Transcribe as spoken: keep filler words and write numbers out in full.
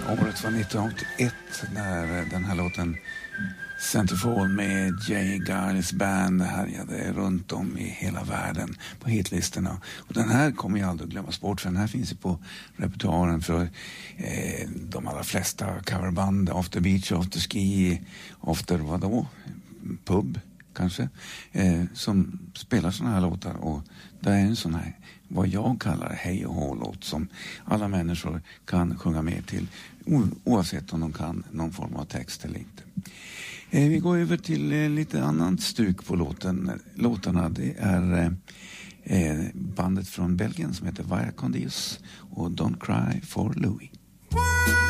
Året var nittonhundraåttioett när den här låten Centerfold med Jay Giles Band härjade runt om i hela världen på hitlistorna. Och den här kommer jag aldrig glömmas bort, för den här finns ju på repertoaren för eh, de allra flesta coverband. After Beach, After Ski, After vadå? Pub kanske. Eh, som spelar såna här låtar, och det är en sån här, vad jag kallar hej och hå-låt som alla människor kan sjunga med till o- oavsett om de kan någon form av text eller inte. Eh, vi går över till eh, lite annat stuk på låten. Låtarna, det är eh, bandet från Belgien som heter Vaya Con Dios och Don't Cry for Louie.